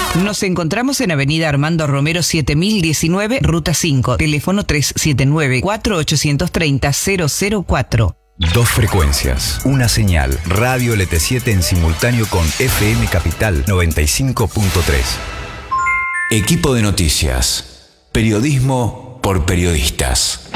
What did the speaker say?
Nos encontramos en Avenida Armando Romero 7019, Ruta 5, teléfono 379-4830-004. Dos frecuencias, una señal, Radio LT7 en simultáneo con FM Capital 95.3. Equipo de noticias, periodismo por periodistas.